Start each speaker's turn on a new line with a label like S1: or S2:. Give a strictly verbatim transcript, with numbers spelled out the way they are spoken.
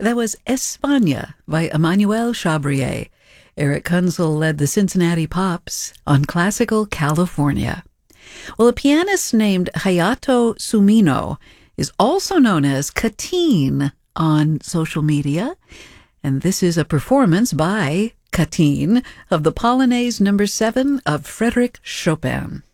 S1: That was España by Emmanuel Chabrier. Eric Kunzel led the Cincinnati Pops on Classical California. Well, a pianist named Hayato Sumino is also known as Katine on social media, and this is a performance by Katine of the Polonaise number seven of Frédéric Chopin.